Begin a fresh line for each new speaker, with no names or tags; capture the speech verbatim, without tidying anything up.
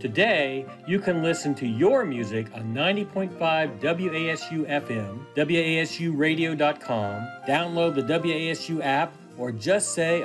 Today, you can listen to your music on ninety point five W A S U F M, W A S U radio dot com, download the W A S U app, or just say